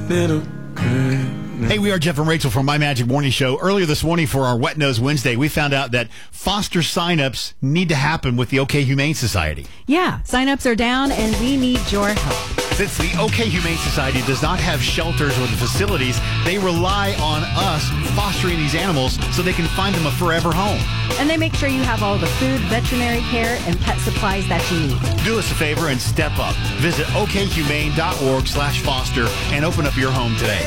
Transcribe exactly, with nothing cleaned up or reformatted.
little good. Hey, we are Jeff and Rachel from My Magic Morning Show. Earlier this morning for our Wet Nose Wednesday, we found out that foster signups need to happen with the OK Humane Society. Yeah, signups are down and we need your help. Since the OK Humane Society does not have shelters or the facilities, they rely on us fostering these animals so they can find them a forever home. And they make sure you have all the food, veterinary care, and pet supplies that you need. Do us a favor and step up. Visit okhumane dot org slash foster and open up your home today.